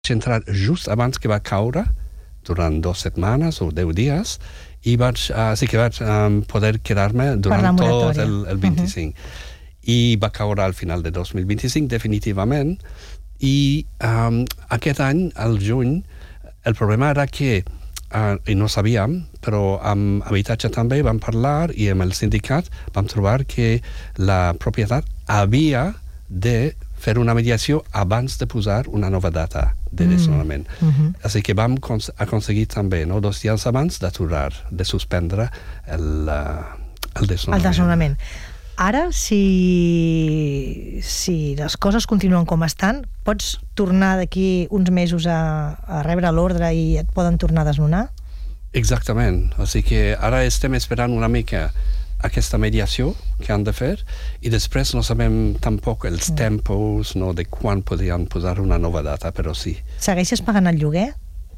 entrar just abans que va caure, durant 2 setmanes o 10 dies, i sí que vaig poder quedar-me durant tot el 25. I va caure al final de 2025, definitivament, i aquest any, al juny, el problema era que, i no sabíem, però amb habitatge també vam parlar i amb el sindicat vam trobar que la propietat havia de fer una mediació abans de posar una nova data de desnonament. Així que vam aconseguir també, 2 dies abans d'aturar, de suspendre el desnonament. El desnonament. Ara, si les coses continuen com estan, pots tornar d'aquí uns mesos a rebre l'ordre i et poden tornar a desnonar? Exactament. Així que ara estem esperant una mica aquesta mediació que han de fer i després no sabem tampoc els tempos de quan podrien posar una nova data, però sí. Segueixes pagant el lloguer?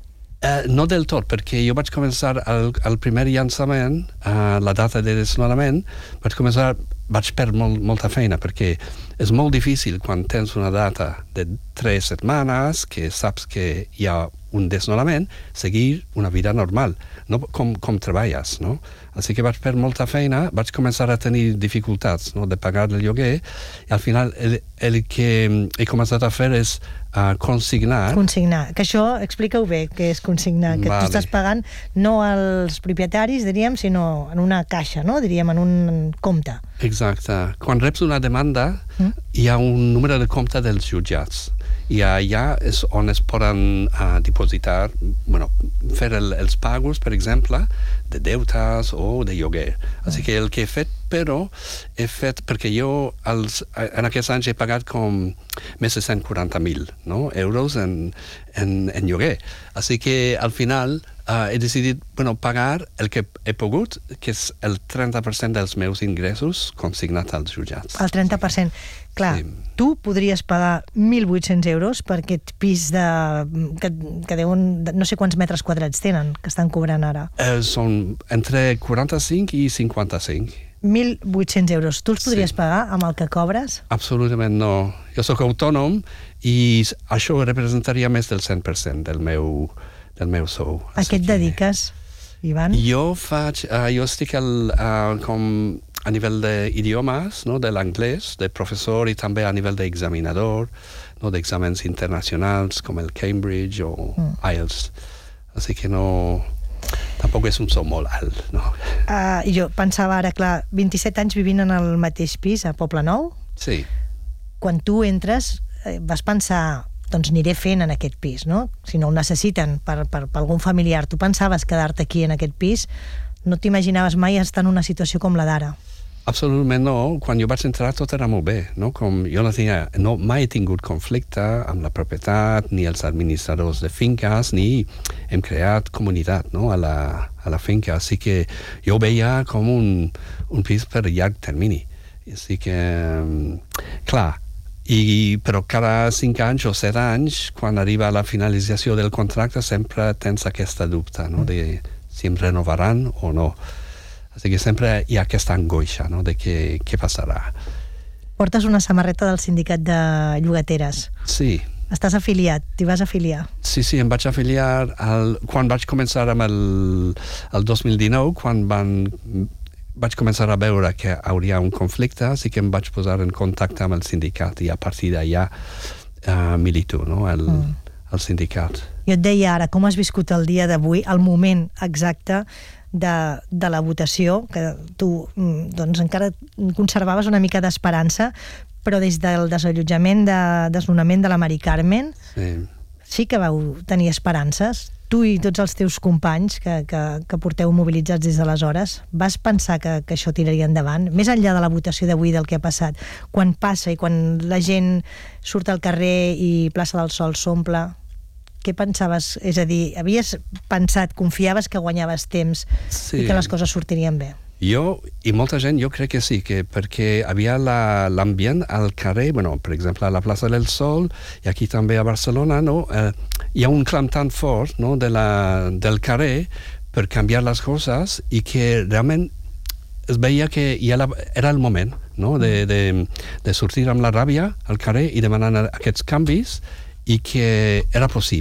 No del tot, perquè jo vaig començar el primer llançament, la data de desnonament, vaig perdre molta feina, perquè és molt difícil quan tens una data de 3 setmanes, que saps que hi ha un desnonament, seguir una vida normal, no com treballes, no? Així que vaig perdre molta feina, vaig començar a tenir dificultats de pagar el lloguer, i al final el que he començat a fer és consignar. Consignar, que això, explica-ho bé, que és consignar, que tu estàs pagant no als propietaris, diríem, sinó en una caixa, no? Diríem, en un compte. Exacte. Quan reps una demanda, hi ha un número de compte dels jutjats, i allà és on es poden dipositar, fer els pagos, per exemple, de deutes o de lloguer. Així que el que he fet, però, perquè jo en aquests anys he pagat com més de 140.000 euros en lloguer. Així que al final he decidit pagar el que he pogut, que és el 30% dels meus ingressos consignats als jutjats. El 30%. Clar, sí. Tu podries pagar 1.800 euros per aquest pis que deuen, no sé quants metres quadrats tenen, que estan cobrant ara. Són entre 45 i 55. 1.800 euros. Tu els podries pagar amb el que cobres? Absolutament no. Jo sóc autònom i això representaria més del 100% del meu sou. A què et dediques, Ivan? Jo estic com a nivell d'idiomes, de l'anglès, de professor i també a nivell d'examinador, d'exàmens internacionals com el Cambridge o IELTS. Així que tampoc és un sou molt alt, no? Jo pensava ara, clar, 27 anys vivint en el mateix pis a Poblenou. Sí. Quan tu entres, vas pensar, doncs aniré fent en aquest pis, no? Si no el necessiten per algun familiar. Tu pensaves quedar-te aquí en aquest pis? No t'imaginaves mai estar en una situació com la d'ara? Absolutament no. Quan jo vaig entrar tot era molt bé, no? Com jo mai he tingut conflicte amb la propietat, ni els administradors de finques, ni hem creat comunitat a la finca. Així que jo veia com un pis per llarg termini. Així que, clar, però cada 5 anys o 7 anys, quan arriba a la finalització del contracte, sempre tens aquesta dubte, de si em renovaran o no. Així que sempre hi ha aquesta angoixa, de què passarà. Portes una samarreta del sindicat de llogateres. Sí. Estàs afiliat, t'hi vas afiliar. Sí, em vaig afiliar quan vaig començar amb el 2019, quan vaig començar a veure que hauria un conflicte, així que em vaig posar en contacte amb el sindicat i a partir d'allà milito, el sindicat. Jo et deia ara, com has viscut el dia d'avui, el moment exacte de la votació, que tu doncs encara conservaves una mica d'esperança, però des del desallotjament, desnonament de la Mari Carmen, sí que vau tenir esperances. Tu i tots els teus companys que porteu mobilitzats des d'aleshores, vas pensar que això tiraria endavant? Més enllà de la votació d'avui, del que ha passat, quan passa i quan la gent surt al carrer i Plaça del Sol s'omple, què pensaves? És a dir, havies pensat, confiaves que guanyaves temps i que les coses sortirien bé? Jo i molta gent, jo crec que sí, perquè havia l'ambient al carrer, per exemple, a la Plaça del Sol i aquí també a Barcelona, hi ha un clam tan fort del carrer per canviar les coses i que realment es veia que era el moment de sortir amb la ràbia al carrer i demanar aquests canvis i que era possible.